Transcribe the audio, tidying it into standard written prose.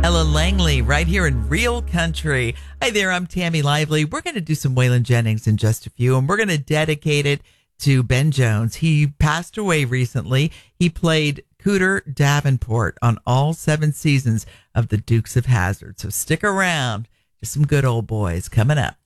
Ella Langley right here in Real Country. Hi there, I'm Tammy Lively. We're going to do some Waylon Jennings in just a few, and we're going to dedicate it to Ben Jones. He passed away recently. He played Cooter Davenport on all 7 seasons of The Dukes of Hazzard. So stick around. Just some good old boys coming up.